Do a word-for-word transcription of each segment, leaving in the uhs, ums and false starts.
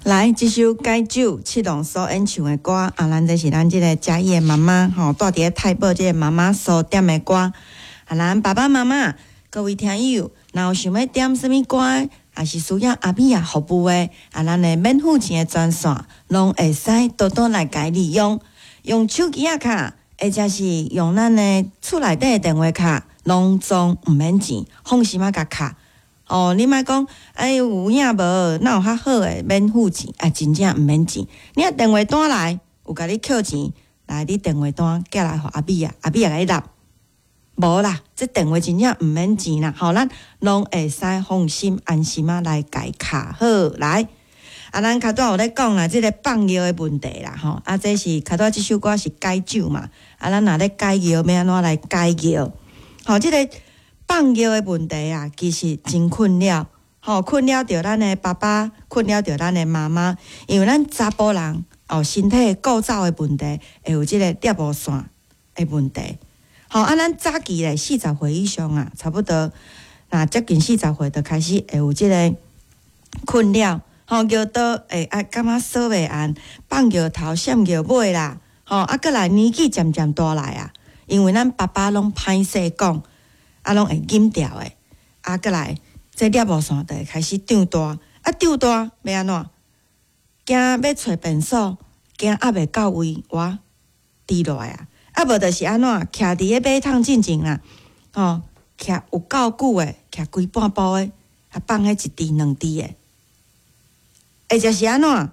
来，这首解酒七龙所演唱的歌，啊，咱这是咱这个嘉义的妈妈吼，住伫太保这个妈妈所点的歌。啊，咱爸爸妈妈各位听友，若有想要点什么歌，也是需要阿米啊服务的，啊，咱的免付钱的专线，拢会使多多来解利用。用手机啊卡，或者是用咱的厝内底的电话卡，拢总毋免钱，放心啊甲卡。哦，你莫讲，哎有影无？哪有较好诶？免付钱，啊，真正毋免钱。你啊电话单来，有甲你扣钱，来你电话单寄来互阿比啊，阿比也甲你纳。无啦，这电话真正毋免钱啦，吼，咱拢会使放心安心啊来解卡好来。啊，咱较早有咧讲啦，即、这个放药诶问题啦，吼，啊，这是较早即首歌是解酒嘛，啊，咱若咧解药，要安怎来解药？吼，即、这个。放药的问题啊，其实真困扰，吼困扰着咱的爸爸，困扰着咱的妈妈，因为咱查甫人哦身体构造的问题，会有即个尿布线的问题。吼啊，咱早期咧四十岁以上啊，差不多那接近四十岁就开始会有即个困扰，吼尿道会啊感觉锁袂安，放尿头闪尿尾啦，吼啊，过来年纪渐渐大来啊，因为咱爸爸拢歹势讲。啊，拢会禁掉诶，啊，过来，这尿布线就会开始长大，啊，长大要安怎？惊要找便所，惊还袂到位，哇，滴落来啊！啊，无就是安怎？徛伫个马桶进前啦，吼，徛有够久诶，徛规半步诶，啊，放迄一滴两滴诶，或者是安怎？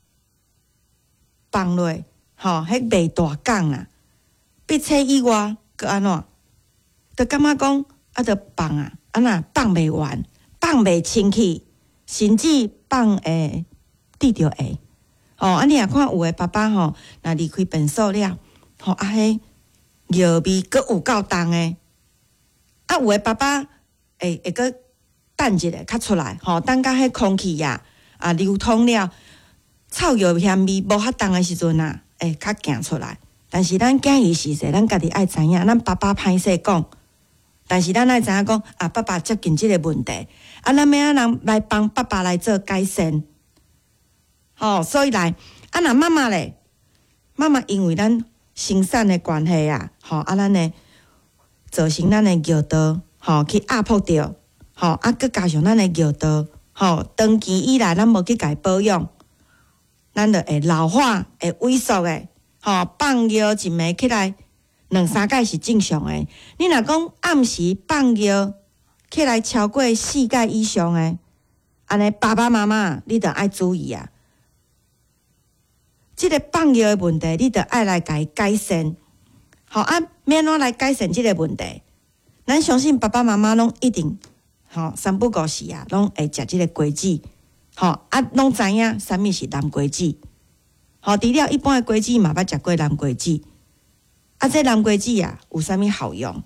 放落，吼，迄袂大讲啦，闭册以外，佮安怎？就感觉讲，啊，着放啊，啊若放袂完，放袂清气，甚至放会滴着下。吼、哦，啊，你若看有诶爸爸吼，若离开便所了，吼、哦，啊，迄尿味佫有够重诶。啊，有诶爸爸会会佫等一下较出来，吼、哦，等甲迄空气呀啊流通了，臭尿香味无遐重诶时阵啊，会较行出来。但是咱建议是说，咱家己爱知影，咱爸爸歹势讲。但是咱爱知影讲啊，爸爸接近即个问题，啊，咱要安人来帮爸爸来做改善，吼、哦，所以来啊，若妈妈咧，妈妈因为咱生产的关系啊，吼、哦，啊，咱呢造成咱的尿道，吼、哦，去压迫着，吼、哦，啊，佮加上咱的尿道，吼、哦，长期以来咱无去家保养，咱就会老化，会萎缩的，吼、哦，放尿一暝起来。两三届是正常诶，你若讲暗时放尿起来超过四届以上诶，安尼爸爸妈妈你着爱注意啊。即、这个放尿诶问题，你着爱来甲伊改善。好啊，要安怎来改善即个问题？咱相信爸爸妈妈拢一定吼三不五时啊，拢会食即个果子。吼啊，拢知影啥物是蓝果子。吼，除了一般诶果子嘛，捌食过蓝果子。啊，这蓝果子啊，有啥物好用？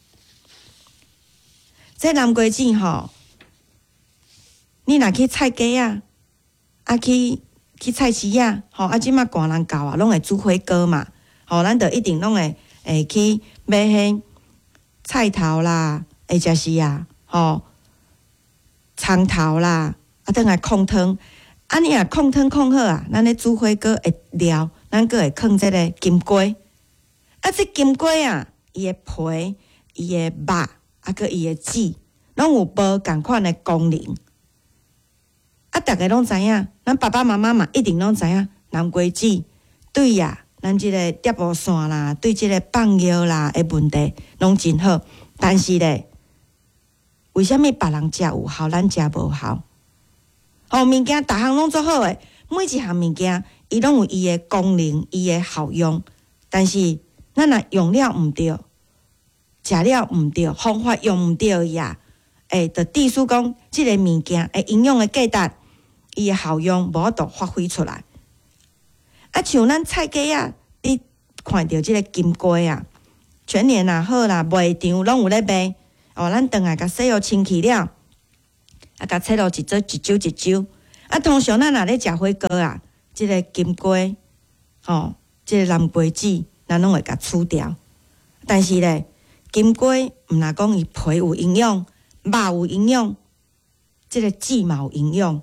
这蓝果子吼，你若去菜街啊，啊去去菜市啊，吼啊，即马寒人到啊，拢会煮火锅嘛，吼，咱着一定拢会会去买迄菜头啦，或者是啊，吼葱头啦，啊，等来控汤，啊，你若控汤控好啊，咱咧煮火锅会料，咱佫会放即个金瓜。啊，这金瓜啊，伊的皮、伊的肉，啊，佮伊的籽，拢有无共款的功能。啊，逐个拢知影，咱爸爸妈妈嘛一定拢知影，蓝果子对呀、啊，咱即个尿布线啦，对即个放尿啦的问题拢真好。但是咧，为虾米别人食有效，咱食无效？吼、哦，物件逐项拢做好诶，每一项物件伊拢有伊的功能、伊的效用，但是。咱若用了毋对，食了毋对，方法用毋对呀，诶，就致使讲即个物件诶营养诶价值，伊诶效用无法度发挥出来。啊，像咱菜价啊，你看到即个金瓜啊，全年啊好啦，卖场拢有咧卖。哦，咱转来甲洗互清气了，啊，甲切落一撮一揪一揪。啊，通常咱若咧食火锅啊，即个金瓜，吼，即个蓝瓜子。咱拢会甲除掉，但是咧，金瓜毋若讲伊皮有营养，肉有营养，即、这个籽嘛有营养，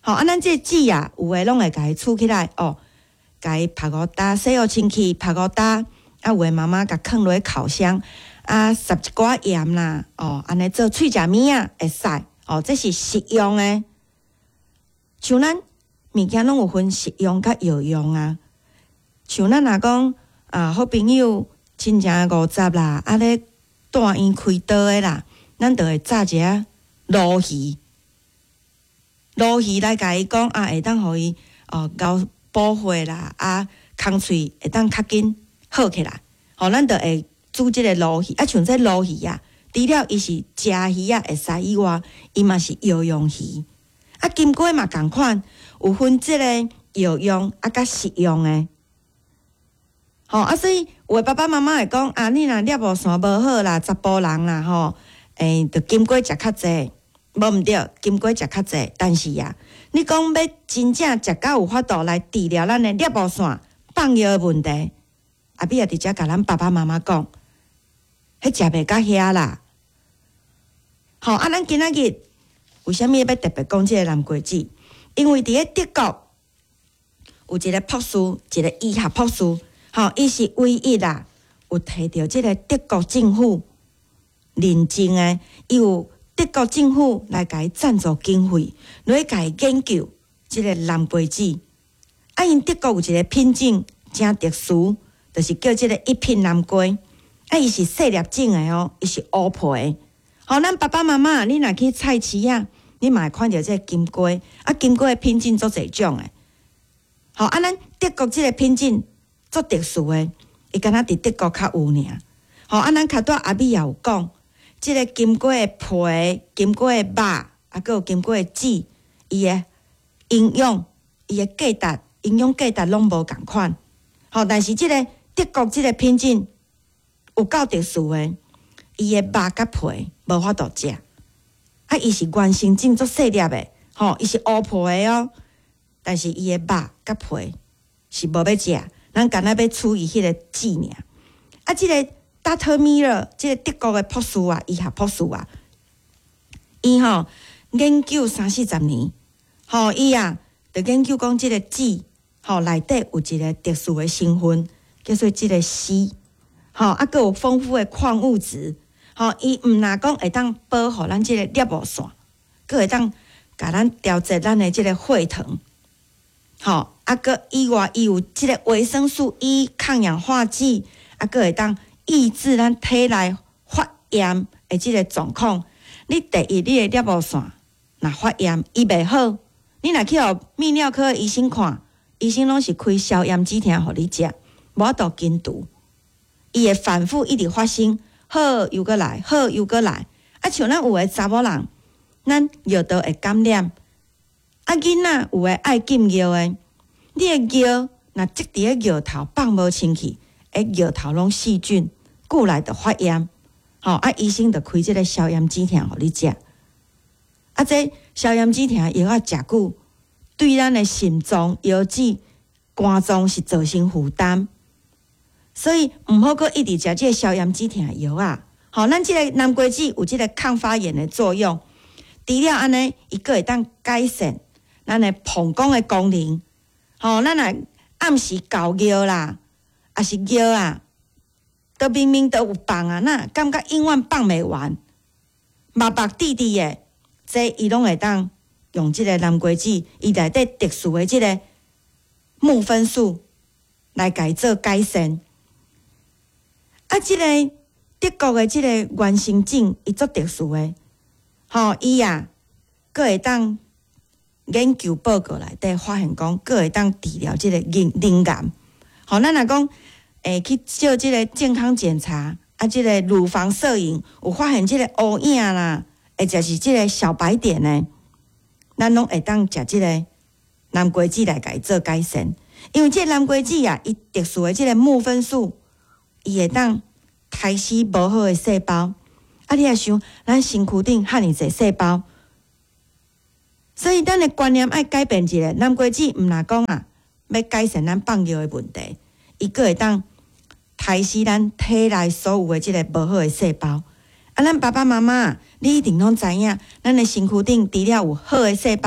吼，啊，咱这籽啊，有诶拢会甲伊储起来哦，甲伊拍个打，洗好清气，拍个打。啊，有诶妈妈甲放落烤箱，啊，撒一寡盐啦，哦，安尼做脆食面啊，会使哦，这是实用诶。像咱物件拢有分实用甲药用啊。像咱若讲啊，好朋友亲情五十啦，啊咧住院开刀诶啦，咱就会炸一下鲈鱼，鲈鱼来甲伊讲啊，会当互伊哦咬补血啦，啊，空喙会当较紧好起来。吼，咱就会煮即个鲈鱼，啊，像这鲈鱼啊，除了伊是食鱼啊会使以外，伊嘛是药用鱼。啊，金龟嘛共款，有分即个药用啊甲实用诶。吼啊，所以有诶爸爸妈妈会讲啊，你若尿布线无好啦，查甫人啦吼，诶，着金龟食较济，无毋对，金龟食较济，但是啊，你讲要真正食到有法度来治疗咱诶尿布线放药诶问题。阿比也直接甲咱爸爸妈妈讲，迄食袂到遐啦。好，啊，咱今仔日为虾米要特别讲即个蓝桂子？因为伫咧德国有一个博士，一个医学博士，吼，伊是唯一啦，有摕到即个德国政府认证诶，伊有德国政府来甲伊赞助经费，来甲伊研究即个蓝桂子。啊，因德国有一个品种真特殊。就是叫即个一品南瓜，啊，伊是细粒种诶哦，伊是乌皮诶。好，咱爸爸妈妈，你若去菜市啊，你嘛会看到即个金瓜，啊，金瓜诶品种足侪种诶。好，啊，咱德国即个品种足特殊诶，伊敢若伫德国较有尔。好，啊，咱较多阿美也有讲，即个金瓜诶皮、金瓜诶肉，啊，佮有金瓜诶籽，伊诶营养、伊诶价值、营养价值拢无共款。好，但是即个德国即个品种有够特殊诶，伊诶肉甲皮无法度食，啊，伊是原生种足细粒诶，吼，伊是乌皮诶哦，但是伊诶肉甲皮是无要食，咱干那要处理迄个籽尔。啊，即个达特米勒，即个德国诶博士啊，医学博士啊，伊吼研究三四十年，吼，伊啊，就研究讲即个籽，吼内底有一个特殊诶成分。叫做即个硒，吼，啊，佮有丰富的矿物质，吼，伊毋若讲会当保护咱即个尿布线，佮会当甲咱调节咱的即个血糖，吼，啊，佮以外伊有即个维生素 E 抗氧化剂，啊，佮会当抑制咱体内发炎的即个状况。你第一，你的尿布线若发炎，伊袂好，你若去互泌尿科的医生看，医生拢是开消炎止疼互你食。无法度根除，伊会反复一直发生，好又搁来，好又搁来。啊，像咱有诶查某人，咱药道会感染，啊囡仔有诶爱禁药诶，你诶药若积伫诶药头放无清气，诶药头拢细菌，久来就发炎。吼、哦，啊医生就开即个消炎止疼互你食。啊，这消炎止疼药啊食久，对咱诶心脏、腰子、肝脏是造成负担。所以毋好阁一直食即个消炎止疼药啊！吼，咱即个南瓜子有即个抗发炎的作用，除了安尼，伊阁会当改善咱的膀胱的功能。吼，咱若暗时搞药啦，也是药啊，都明明都有放啊，那感觉永远放袂完，目目滴滴的，这伊拢会当用即个南瓜子，伊内底特殊的即个木酚素来改做改善。啊，即、这个德国的即个原生种，伊足特殊的，吼，伊啊，佫会当研究报告内底发现讲，佫会当治疗即个磷磷癌。吼，咱若讲，诶，去做即个健康检查，啊，即个乳房摄影有发现即个乌影啦，或者是即个小白点呢，咱拢会当食即个南瓜子来甲伊做改善，因为即个南瓜子啊，伊特殊的即个木酚素。伊会当杀死无好诶细胞，啊！你也想，咱身躯顶遐尔侪细胞，所以咱诶观念爱改变一下。南瓜子毋若讲啊，要改善咱放药诶问题，伊佫会当杀死咱体内所有诶即个无好诶细胞。啊，咱爸爸妈妈，你一定拢知影，咱诶身躯顶除了有好诶细胞，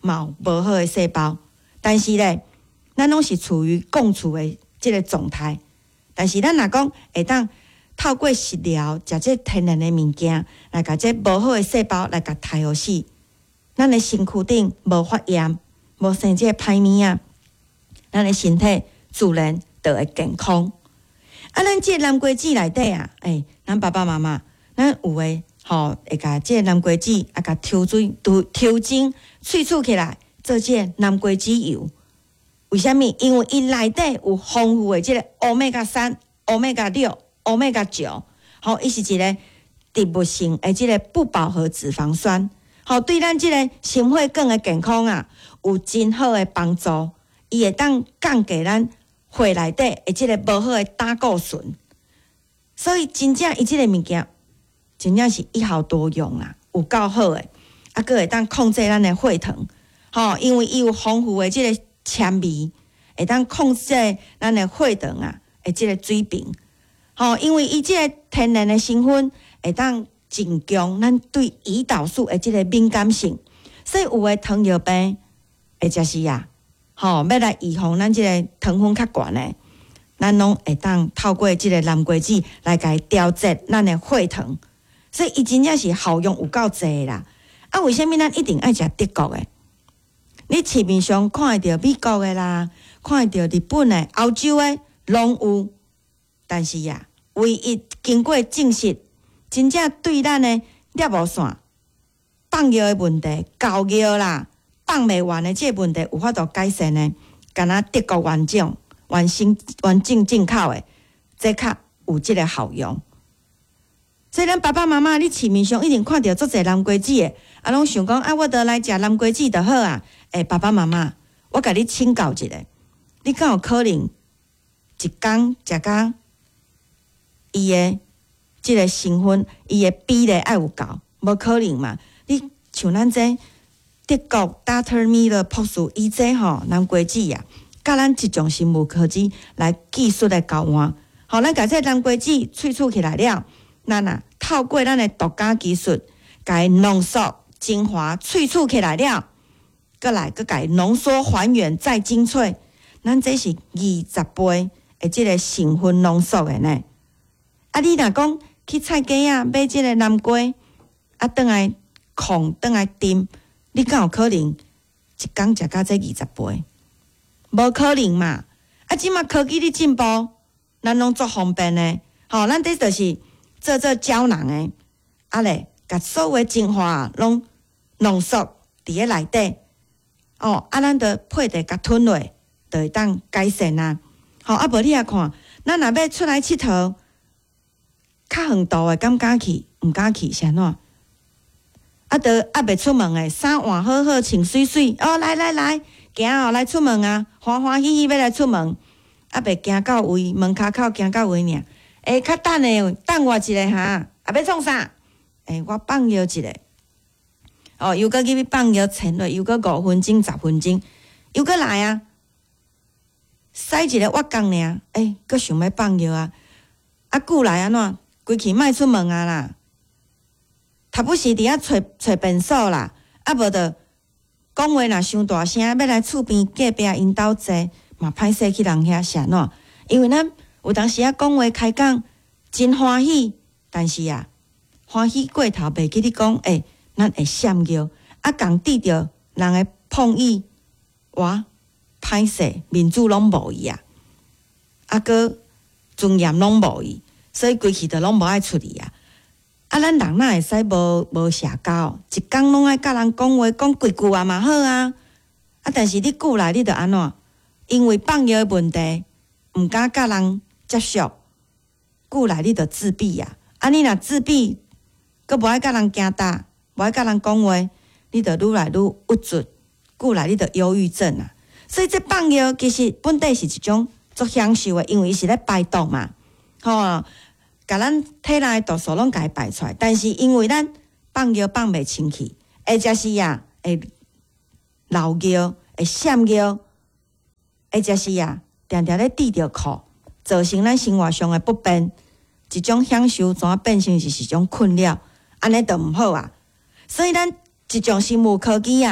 嘛有无好的细胞，但是咧，咱拢是处于共处的即个状态。但是咱若讲会当透过食疗，食这天然的物件，来甲这无好的细胞来甲杀互死，咱的身躯顶无发炎，无生这歹物啊，咱的身体自然就会健康。啊，咱这南瓜子内底啊，诶、欸，咱爸爸妈妈，咱有诶吼，会甲这南瓜子啊，甲抽水、抽精萃取起来，做这南瓜子油。为虾米？因为伊内底有丰富的即个欧米伽三、欧米伽六、欧米伽九，吼，伊是一个植物性的即个不饱和脂肪酸，吼，对咱即个心血管的健康啊，有真好的帮助。伊会当降低咱血内底的即个无好的胆固醇，所以真正伊即个物件真正是一好多用啊，有够好的，啊，佫会当控制咱的血糖，吼，因为伊有丰富的即个纤维，会当控制咱的血糖啊，的即个水平，吼，因为伊即个天然的成分会当增强咱对胰岛素的即个敏感性，所以有诶糖尿病会食是啊。吼，要来预防咱即个糖分较悬诶，咱拢会当透过即个南瓜子来甲伊调节咱诶血糖，所以伊真正是效用有够济啦。啊，为虾米咱一定爱食德国诶？你市面上看会到美国诶啦，看会到日本诶、欧洲诶拢有，但是呀、啊，唯一经过证实，真正对咱诶尿路线、放尿诶问题、高尿啦。放袂完的这个问题有法度改善呢？敢若德国原种、原生、原种进口的，这较有这个效用。所以咱爸爸妈妈，你市面上一定看到足侪南瓜子的，啊，拢想讲啊，我得来食南瓜子就好啊。诶，爸爸妈妈，我甲你请教一下，你敢有可能一工食到伊的这个成分，伊的比例爱有够？无可能嘛？你像咱这。德国 Doctor Miller 博士，伊这吼南瓜子啊，甲咱一种生物科技来技术的交换，好，咱甲这南瓜子萃取起来了，咱啊透过咱的独家技术，甲伊浓缩、精华萃取起来了，搁来搁甲伊浓缩还原再精粹，咱这是二十倍的即个成分浓缩的呢。啊，你若讲去菜街啊买即个南瓜，啊，倒来控，倒来炖。你敢有可能一工食到这二十倍？无可能嘛！啊，即马科技的进步，咱拢足方便的。吼，咱这就是做做胶囊的，啊咧，甲所有的精华拢浓缩伫咧内底。哦，啊，咱着配地甲吞落，就会当改善啊。吼，啊，无你啊看，咱若要出来佚佗，较远途的敢敢去？毋敢去是安怎？啊，得啊，袂出门诶，衫换好好，穿水水。哦，来来来，行哦，来出门啊，欢欢喜喜要来出门。啊，袂行到位，门骹口行到位尔。诶，较等诶，等我一下哈。啊，要创啥？诶，我放尿一下。哦，又搁去放尿沉落，又搁五分钟、十分钟，又搁来啊。洗一个浴缸尔，诶，搁想要放尿啊。啊，久来安怎？规气莫出门啊啦。他不是伫遐找找便所啦，啊无着讲话若伤大声，要来厝边隔壁因兜坐，嘛歹势去人遐是安怎？因为咱有当时啊讲话开讲真欢喜，但是啊欢喜过头，袂记你讲，诶、欸，咱会闪尿，啊共遇着人的碰意，哇歹势面子拢无伊啊，啊个尊严拢无伊，所以规气着拢无爱出去啊。啊，咱人哪会使无无社交？一工拢爱甲人讲话，讲几句话嘛好啊。啊，但是你久来你着安怎？因为放尿的问题，毋敢甲人接触，久来你着自闭啊。啊，你若自闭，阁无爱甲人行搭，无爱甲人讲话，你着愈来愈郁卒，久来你着忧郁症啊。所以这放尿其实本底是一种足享受的，因为伊是咧排毒嘛，吼。甲咱体内毒素拢甲伊排出来，但是因为咱放尿放袂清气，或者是啊会漏尿、会闪尿，或者是啊常常咧滴着裤，造成咱生活上的不便，一种享受怎变成是一种困扰，安尼就毋好啊。所以咱一种生物科技啊，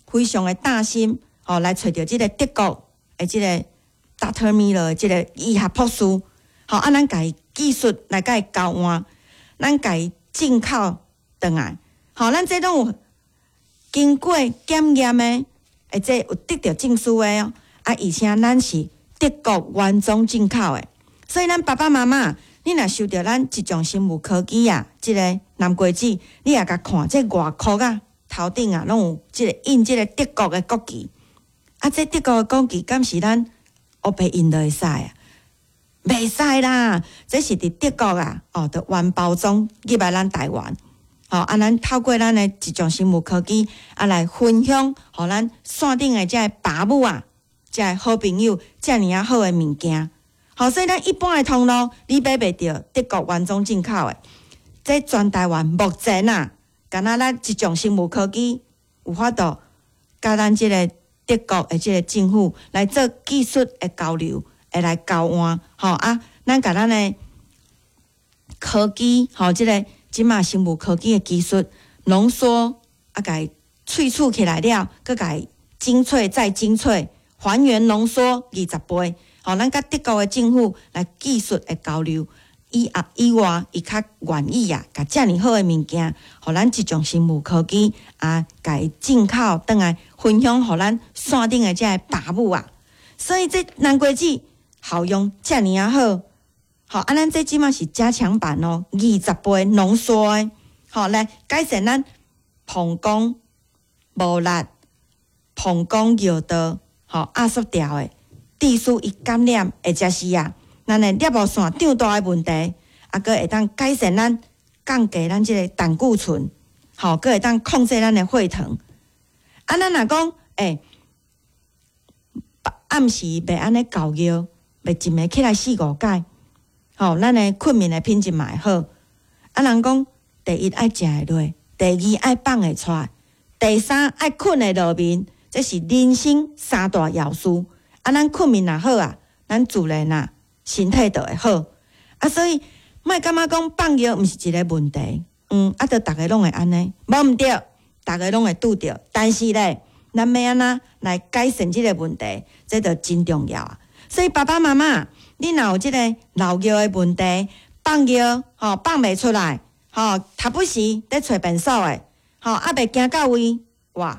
非常的大心，吼、哦、来找到即个德国的即个 Doctor Miller 即个医学博士，吼、哦、啊，咱家己技术来甲伊交换，咱家己进口转来，吼、哦、咱这拢有经过检验的，而且有得到证书的哦，啊，而且咱是德国原装进口的，所以咱爸爸妈妈，你若收到咱一种生物科技啊，即、這个南瓜子，你也甲看这外壳啊，头顶啊，拢有即个印即个德国的国旗，啊，这德国的国旗，敢是咱乌白印就会使啊？袂使啦，这是伫德国啊，哦，的原包装入来咱台湾。吼、哦，啊，咱透过咱的一种生物科技，啊来分享，互咱线顶的这个爸母啊，这个好朋友，遮尔啊好的物件。好、哦，所以咱一般的通路，你买袂到德国原装进口的，这全台湾目前啊，敢若咱一种生物科技有法度，甲咱即个德国的即个政府来做技术的交流，会来交换。吼、哦、啊，咱甲咱的科技，吼、哦，即、這个。即马生物科技的技术浓缩啊，甲伊萃取起来了，佮甲伊精粹再精粹，还原浓缩二十倍。吼，咱甲德国的政府来技术的交流，以啊以外，伊较愿意啊，甲遮尔好的物件，互咱一种生物科技啊，甲伊进口倒来分享，互咱线顶的遮个爸母啊。所以这南瓜子效用遮尔啊好。好，啊，咱这即马是加强版哦，二十倍浓缩的，好来改善咱膀胱无力、膀胱尿道、好压缩掉的，致使伊感染，或者是啊，咱的尿路线长大的问题，啊，佮会当改善咱降低咱即个胆固醇，好，佮会当控制咱的血糖。啊，咱若讲，诶、欸，暗时袂安尼熬药，袂一暝起来四五摆。吼，咱的困眠的品质嘛会好。啊，人讲第一爱食会落，第二爱放会出来，第三爱困会落眠，这是人生三大要素。啊，咱困眠若好啊，咱自然啊身体就会好。啊，所以莫感觉讲放药毋是一个问题。嗯，啊，着逐个拢会安尼，无毋对，逐个拢会拄着。但是咧，咱要安怎来改善即个问题，这着真重要啊。所以爸爸妈妈，你若有即个漏尿的问题，放尿吼放袂出来，吼读不时咧找便所的，吼啊袂行到位，哇，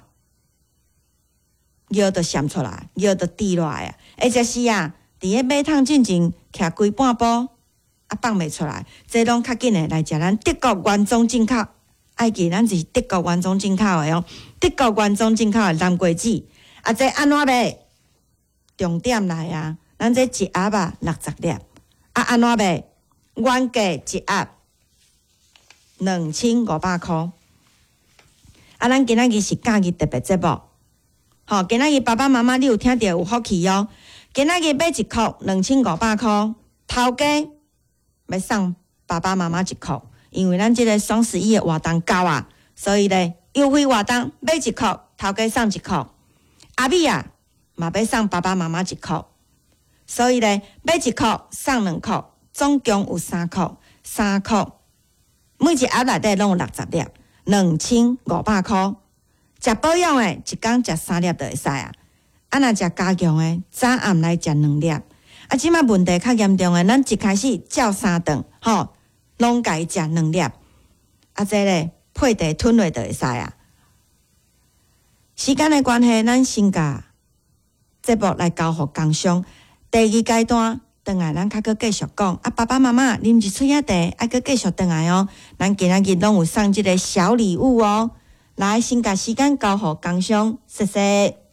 尿就闪出来，尿就滴落来啊！或者是啊，伫咧马桶进前徛规半步，啊放袂出来，这拢较紧的来食咱德国原装进口，爱记咱是德国原装进口的哦，德国原装进口的南瓜子，啊这安怎买？重点来啊！咱这一盒啊六十粒，啊安怎卖？原价一盒两千五百箍。啊，咱今仔日是假日特别节目，吼、哦，今仔日爸爸妈妈你有听到有福气哦。今仔日买一箍两千五百箍，头家要送爸爸妈妈一箍，因为咱这个双十一的活动到啊，所以咧优惠活动买一箍，头家送一箍。阿米啊！嘛要送爸爸妈妈一箍，所以咧买一箍送两箍，总共有三箍，三箍每一盒内底拢有六十粒，两千五百箍。食保养的，一工食三粒就会使啊。啊，若食加强的，早暗来食两粒。啊，即马问题较严重的，咱一开始照三顿，吼，拢家食两粒。啊，这咧配地吞落就会使啊。时间的关系，咱先甲节目来交互工商，第二阶段，转来咱较搁继续讲。啊，爸爸妈妈啉一喙仔茶，爱搁继续转来哦。咱今仔日拢有送即个小礼物哦。来，先甲时间交互工商，谢谢。